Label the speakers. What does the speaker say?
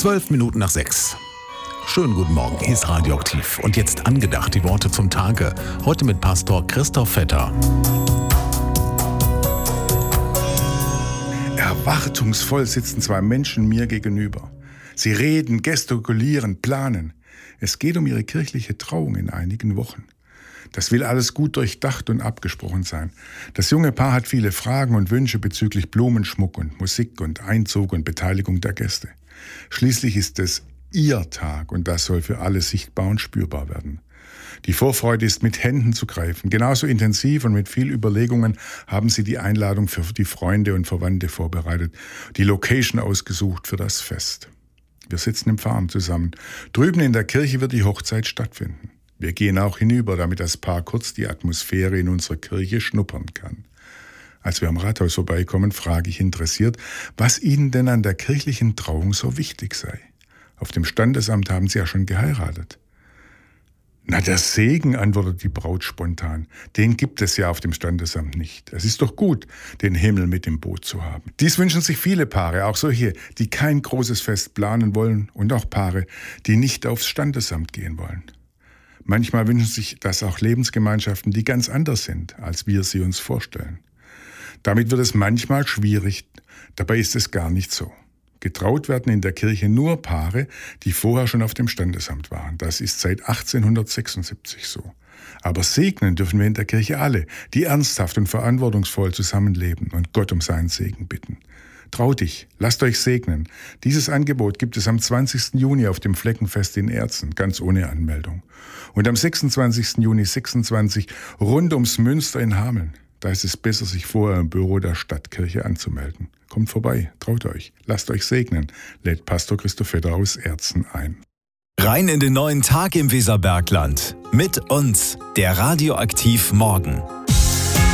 Speaker 1: 6:12. Schönen guten Morgen, hier ist Radioaktiv. Und jetzt angedacht die Worte zum Tage. Heute mit Pastor Christoph Vetter.
Speaker 2: Erwartungsvoll sitzen zwei Menschen mir gegenüber. Sie reden, gestikulieren, planen. Es geht um ihre kirchliche Trauung in einigen Wochen. Das will alles gut durchdacht und abgesprochen sein. Das junge Paar hat viele Fragen und Wünsche bezüglich Blumenschmuck und Musik und Einzug und Beteiligung der Gäste. Schließlich ist es ihr Tag und das soll für alle sichtbar und spürbar werden. Die Vorfreude ist mit Händen zu greifen. Genauso intensiv und mit viel Überlegungen haben sie die Einladung für die Freunde und Verwandte vorbereitet, die Location ausgesucht für das Fest. Wir sitzen im Farm zusammen. Drüben in der Kirche wird die Hochzeit stattfinden. Wir gehen auch hinüber, damit das Paar kurz die Atmosphäre in unserer Kirche schnuppern kann. Als wir am Rathaus vorbeikommen, frage ich interessiert, was Ihnen denn an der kirchlichen Trauung so wichtig sei. Auf dem Standesamt haben Sie ja schon geheiratet. Na, der Segen, antwortet die Braut spontan. Den gibt es ja auf dem Standesamt nicht. Es ist doch gut, den Himmel mit im Boot zu haben. Dies wünschen sich viele Paare, auch solche, die kein großes Fest planen wollen und auch Paare, die nicht aufs Standesamt gehen wollen. Manchmal wünschen sich das auch Lebensgemeinschaften, die ganz anders sind, als wir sie uns vorstellen. Damit wird es manchmal schwierig, dabei ist es gar nicht so. Getraut werden in der Kirche nur Paare, die vorher schon auf dem Standesamt waren. Das ist seit 1876 so. Aber segnen dürfen wir in der Kirche alle, die ernsthaft und verantwortungsvoll zusammenleben und Gott um seinen Segen bitten. Traut dich, lasst euch segnen. Dieses Angebot gibt es am 20. Juni auf dem Fleckenfest in Erzen, ganz ohne Anmeldung. Und am 26. Juni 26 rund ums Münster in Hameln. Da ist es besser, sich vorher im Büro der Stadtkirche anzumelden. Kommt vorbei, traut euch, lasst euch segnen, lädt Pastor Christoph Vetter aus Erzen ein.
Speaker 3: Rein in den neuen Tag im Weserbergland. Mit uns, der Radioaktiv Morgen.